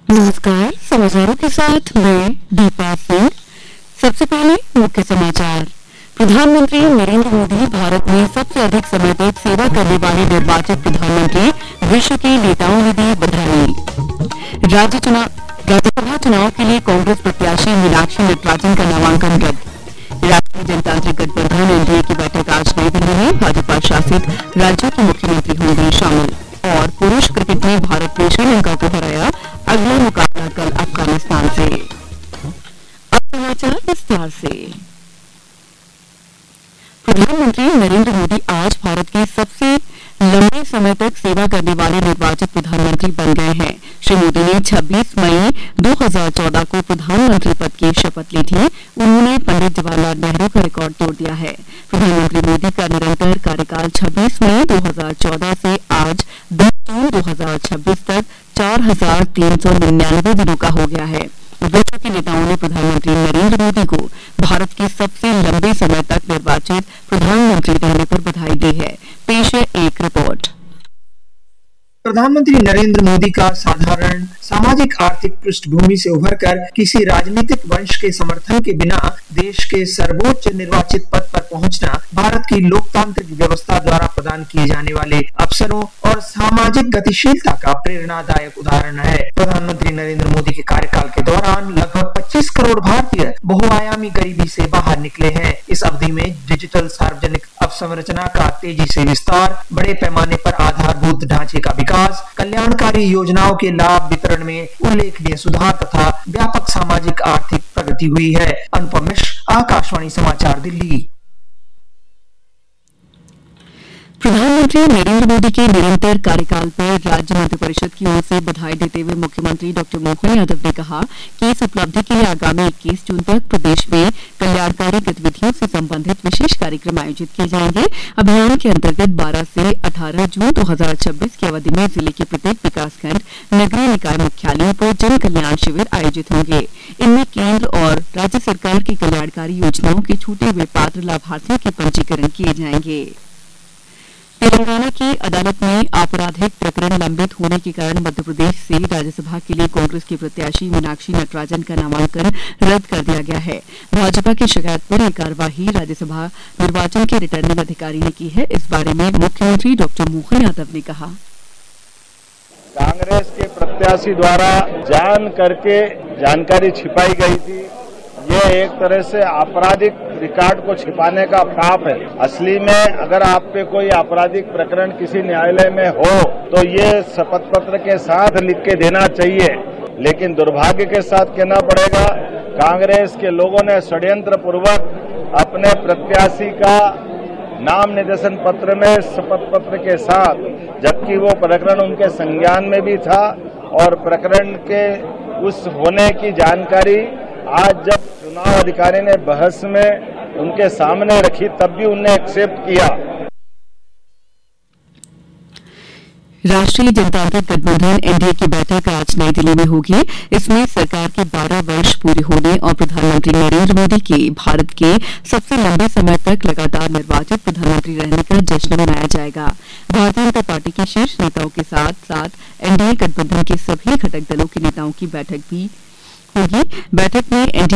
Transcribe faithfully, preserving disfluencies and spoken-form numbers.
नमस्कार। समाचारों के साथ मैं दीपा सिंह। सबसे पहले मुख्य समाचार। प्रधानमंत्री नरेंद्र मोदी भारत में सबसे अधिक समय तक सेवा करने वाले निर्वाचित प्रधानमंत्री, विश्व के नेताओं ने दी बधाई। राज्य चुनाव राज्यसभा चुनाव के लिए कांग्रेस प्रत्याशी मीनाक्षी नटराजन का नामांकन रद्द। राष्ट्रीय जनतांत्रिक गठबंधन एनडीए की बैठक आज नई दिल्ली में। भाजपा शासित राज्यों के मुख्यमंत्री होंगे शामिल। और पुरुष क्रिकेट में भारत ने श्रीलंका को हराया। अगला मुकाबला कल अफगानिस्तान से। अब समाचार विस्तार से। प्रधानमंत्री नरेंद्र मोदी आज भारत के सबसे लंबे समय तक सेवा करने वाले निर्वाचित प्रधानमंत्री बन गए हैं। श्री मोदी ने छब्बीस मई दो हज़ार चौदह को प्रधानमंत्री पद की शपथ ली थी। उन्होंने पंडित जवाहरलाल नेहरू का रिकॉर्ड तोड़ दिया है। प्रधानमंत्री मोदी का निरंतर कार्यकाल छब्बीस मई दो हज़ार चौदह से आज दस जून दो हज़ार छब्बीस तक चार हजार तीन सौ निन्यानवे दिनों का हो गया है। विश्व के नेताओं ने प्रधानमंत्री नरेंद्र मोदी को भारत के सबसे लंबे समय तक निर्वाचित प्रधानमंत्री रहने पर बधाई दी है। पेश है एक रिपोर्ट। प्रधानमंत्री नरेंद्र मोदी का साधारण सामाजिक आर्थिक पृष्ठभूमि से उभरकर किसी राजनीतिक वंश के समर्थन के बिना देश के सर्वोच्च निर्वाचित पद पर पहुंचना भारत की लोकतांत्रिक व्यवस्था द्वारा प्रदान किए जाने वाले अवसरों और सामाजिक गतिशीलता का प्रेरणादायक उदाहरण है। प्रधानमंत्री नरेंद्र मोदी के कार्यकाल के दौरान लगभग पच्चीस करोड़ भारतीय बहुआयामी गरीबी से बाहर निकले हैं। इस अवधि में डिजिटल सार्वजनिक अवसंरचना का तेजी से विस्तार, बड़े पैमाने पर आधारभूत ढांचे का विकास, कल्याणकारी योजनाओं के लाभ वितरण में उल्लेखनीय सुधार तथा व्यापक सामाजिक आर्थिक प्रगति हुई है। अनुपम मिश्र, आकाशवाणी समाचार, दिल्ली। प्रधानमंत्री नरेंद्र मोदी के निरंतर कार्यकाल पर राज्य मंत्रिपरिषद की ओर से बधाई देते हुए मुख्यमंत्री डॉक्टर मोहन यादव ने कहा कि इस उपलब्धि के लिए आगामी इक्कीस जून तक प्रदेश में कल्याणकारी गतिविधियों से संबंधित विशेष कार्यक्रम आयोजित किए जाएंगे। अभियान के अंतर्गत बारह से अठारह जून दो हज़ार छब्बीस की अवधि में जिले के प्रत्येक विकासखंड, नगरीय निकाय मुख्यालयों पर जन कल्याण शिविर आयोजित होंगे। इनमें केंद्र और राज्य सरकार की कल्याणकारी योजनाओं के छूटे हुए पात्र लाभार्थियों के पंजीकरण किए जाएंगे। तेलंगाना की अदालत में आपराधिक प्रकरण लंबित होने के कारण मध्य प्रदेश से राज्यसभा के लिए कांग्रेस की प्रत्याशी मीनाक्षी नटराजन का नामांकन रद्द कर दिया गया है। भाजपा की शिकायत पर यह कार्यवाही राज्यसभा निर्वाचन के रिटर्निंग अधिकारी ने की है। इस बारे में मुख्यमंत्री डॉक्टर मोहन यादव ने कहा, कांग्रेस के प्रत्याशी द्वारा जान करके जानकारी छिपाई गई थी। यह एक तरह से आपराधिक रिकॉर्ड को छिपाने का पाप है। असली में अगर आप पे कोई आपराधिक प्रकरण किसी न्यायालय में हो तो ये शपथ पत्र के साथ लिख के देना चाहिए, लेकिन दुर्भाग्य के साथ कहना पड़ेगा कांग्रेस के लोगों ने षड्यंत्र पूर्वक अपने प्रत्याशी का नाम निर्देशन पत्र में शपथ पत्र के साथ, जबकि वो प्रकरण उनके संज्ञान में भी था और प्रकरण के उस होने की जानकारी आज जब चुनाव अधिकारी ने बहस में उनके सामने रखी तब भी उन्हें एक्सेप्ट किया। राष्ट्रीय जनतांत्रिक गठबंधन एनडीए की बैठक आज नई दिल्ली में होगी। इसमें सरकार के बारह वर्ष पूरे होने और प्रधानमंत्री नरेंद्र मोदी के भारत के सबसे लंबे समय तक लगातार निर्वाचित प्रधानमंत्री रहने का जश्न मनाया जाएगा। भारतीय जनता पार्टी के शीर्ष नेताओं के साथ साथ एनडीए गठबंधन के सभी घटक दलों के नेताओं की बैठक भी होगी। बैठक में एनडीए